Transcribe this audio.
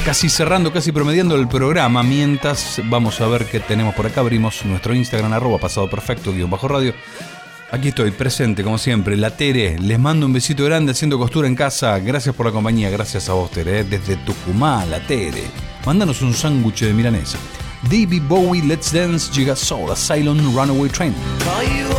Casi cerrando, casi promediando el programa. Mientras vamos a ver qué tenemos por acá. Abrimos nuestro Instagram, @pasadoperfecto_radio. Aquí estoy, presente como siempre, la Tere. Les mando un besito grande haciendo costura en casa. Gracias por la compañía, gracias a vos, Tere. Desde Tucumán, la Tere. Mándanos un sándwich de milanesa. David Bowie, Let's Dance, Giga Soul, Asylum, Runaway Train.